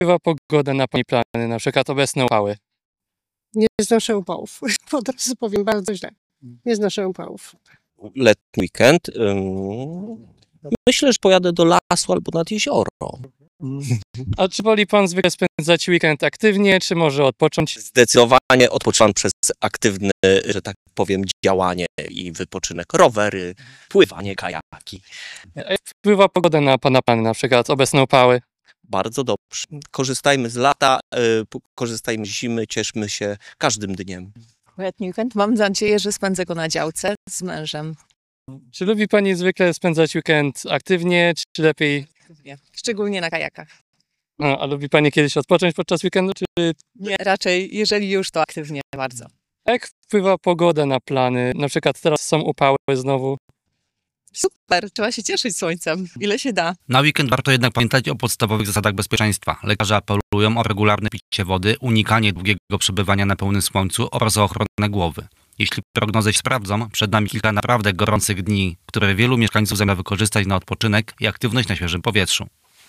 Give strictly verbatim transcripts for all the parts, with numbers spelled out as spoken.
wpływa pogoda na pani plany, na przykład obecne upały? Nie znoszę upałów. Od razu powiem bardzo źle. Nie znoszę upałów. Letni weekend. Ym, myślę, że pojadę do lasu albo nad jezioro. A czy woli pan zwykle spędzać weekend aktywnie, czy może odpocząć? Zdecydowanie odpoczywam przez aktywne, że tak powiem, działanie i wypoczynek. Rowery, pływanie, kajaki. Jak wpływa pogoda na pana plany, na przykład obecne upały? Bardzo dobrze. Korzystajmy z lata, y, korzystajmy z zimy, cieszmy się każdym dniem. Letni weekend mam nadzieję, że spędzę go na działce z mężem. Czy lubi pani zwykle spędzać weekend aktywnie, czy lepiej... Szczególnie na kajakach. A, a lubi pani kiedyś odpocząć podczas weekendu, czy... Nie, raczej jeżeli już to aktywnie bardzo. Jak wpływa pogoda na plany? Na przykład teraz są upały znowu. Super, trzeba się cieszyć słońcem, ile się da. Na weekend warto jednak pamiętać o podstawowych zasadach bezpieczeństwa. Lekarze apelują o regularne picie wody, unikanie długiego przebywania na pełnym słońcu oraz o ochronę głowy. Jeśli prognozy się sprawdzą, przed nami kilka naprawdę gorących dni, które wielu mieszkańców zamierza wykorzystać na odpoczynek i aktywność na świeżym powietrzu.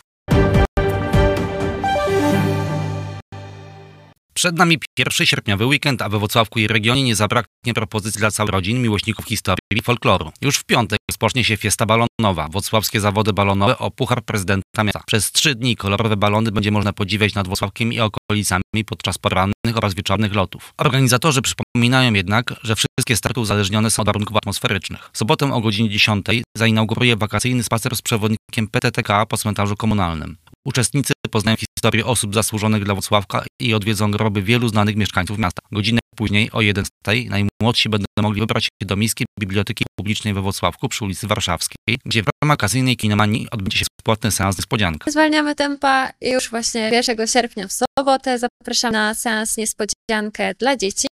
Przed nami pierwszy sierpniowy weekend, a we Włocławku i regionie nie zabraknie propozycji dla całych rodzin, miłośników historii i folkloru. Już w piątek rozpocznie się fiesta balonowa, włocławskie zawody balonowe o Puchar Prezydenta Miasta. Przez trzy dni kolorowe balony będzie można podziwiać nad Włocławkiem i okolicami podczas porannych oraz wieczornych lotów. Organizatorzy przypominają jednak, że wszystkie starty uzależnione są od warunków atmosferycznych. W sobotę o godzinie dziesiątej zainauguruje wakacyjny spacer z przewodnikiem P T T K po cmentarzu komunalnym. Uczestnicy poznają historię osób zasłużonych dla Włocławka i odwiedzą groby wielu znanych mieszkańców miasta. Godzinę później o jedenastej najmłodsi będą mogli wybrać się do Miejskiej Biblioteki Publicznej we Włocławku przy ulicy Warszawskiej, gdzie w ramach wakacyjnej kinomanii odbędzie się bezpłatny seans Niespodzianka. Zwalniamy tempa i już właśnie pierwszego sierpnia w sobotę zapraszam na seans Niespodziankę dla dzieci.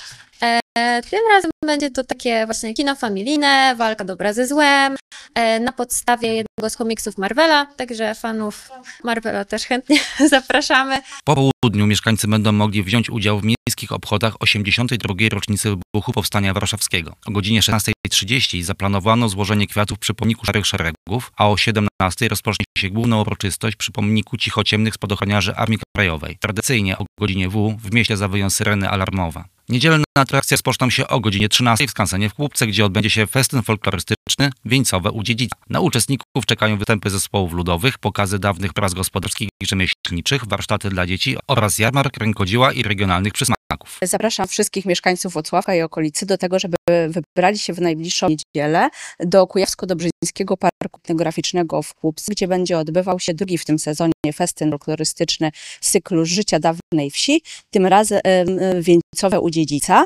E, tym razem będzie to takie właśnie kino familijne, walka dobra ze złem, e, na podstawie jednego z komiksów Marvela, także fanów Marvela też chętnie zapraszamy. Po południu mieszkańcy będą mogli wziąć udział w miejskich obchodach osiemdziesiątej drugiej rocznicy wybuchu Powstania Warszawskiego. O godzinie szesnastej trzydzieści zaplanowano złożenie kwiatów przy pomniku Szarych Szeregów, a o siedemnastej rozpocznie się główna uroczystość przy pomniku cichociemnych spadochroniarzy Armii Krajowej. Tradycyjnie o godzinie W w mieście zawyją syreny alarmowe. Niedzielne atrakcje rozpoczną się o godzinie trzynastej w skansenie w Kłubce, gdzie odbędzie się festyn folklorystyczny Wieńcowe u Dziedzica. Na uczestników czekają występy zespołów ludowych, pokazy dawnych prac gospodarskich i rzemieślniczych, warsztaty dla dzieci oraz jarmark rękodzieła i regionalnych przysmaków. Zapraszam wszystkich mieszkańców Włocławka i okolicy do tego, żeby wybrali się w najbliższą niedzielę do Kujawsko-Dobrzyńskiego Parku Etnograficznego w Kłubce, gdzie będzie odbywał się drugi w tym sezonie festyn folklorystyczny z cyklu Życia dawnej wsi, tym razem Wieńcowe u Dziedzica.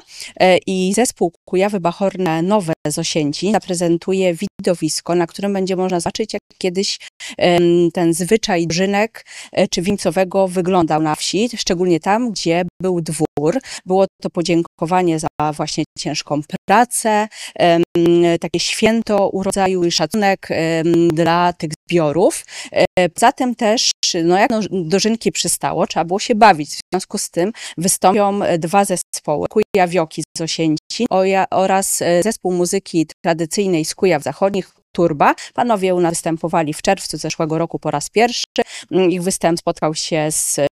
I zespół Kujawy Bachorne Nowe z Osięci zaprezentuje widowisko, na którym będzie można zobaczyć, jak kiedyś ten zwyczaj drzynek czy wieńcowego wyglądał na wsi, szczególnie tam, gdzie był dwór. Było to podziękowanie za właśnie ciężką pracę, takie święto urodzaju i szacunek dla tych zbiorów. Zatem też, no jak dożynki przystało, trzeba było się bawić. W związku z tym wystąpią dwa zespoły, Kujawioki z Osięci oraz zespół muzyki tradycyjnej z Kujaw Zachodnich, Turba. Panowie u nas występowali w czerwcu zeszłego roku po raz pierwszy. Ich występ spotkał się z y,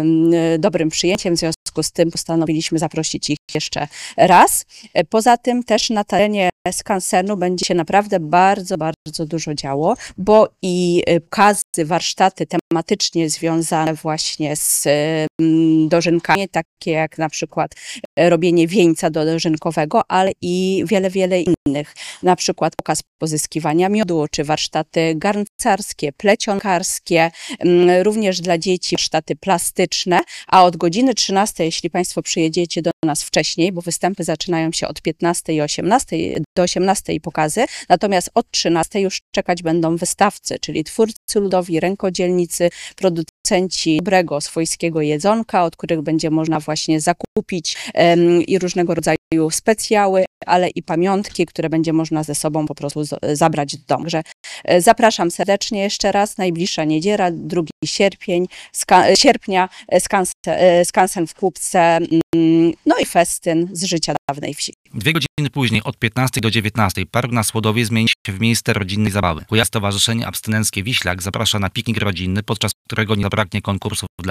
dobrym przyjęciem, w związku z tym postanowiliśmy zaprosić ich jeszcze raz. Poza tym też na terenie skansenu będzie się naprawdę bardzo, bardzo dużo działo, bo i pokazy, warsztaty tematycznie związane właśnie z y, dożynkami, takie jak na przykład robienie wieńca dożynkowego, ale i wiele, wiele innych. Na przykład pokaz pozyskiwania miodu, czy warsztaty garncarskie, plecionkarskie, również dla dzieci warsztaty plastyczne, a od godziny trzynastej, jeśli Państwo przyjedziecie do nas wcześniej, bo występy zaczynają się od piętnastej i osiemnastej, do osiemnastej pokazy, natomiast od trzynastej już czekać będą wystawcy, czyli twórcy ludowi, rękodzielnicy, producenci dobrego swojskiego jedzonka, od których będzie można właśnie zakupić um, i różnego rodzaju specjały, ale i pamiątki, które będzie można ze sobą po prostu z- zabrać do domu. Także e, zapraszam serdecznie jeszcze raz. Najbliższa niedziela, drugi sierpień, ska- sierpnia, e, skansen, e, skansen w Kupce, mm, no i festyn z życia dawnej wsi. Dwie godziny później, od piętnastej do dziewiętnastej, park na Słodowie zmieni się w miejsce rodzinnej zabawy. Kujaw Stowarzyszenie Abstynenckie Wiślak zaprasza na piknik rodzinny, podczas którego nie zabraknie konkursów dla